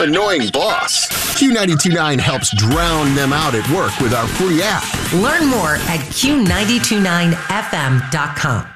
annoying boss. Q929 helps drown them out at work with our free app. Learn more at Q929FM.com.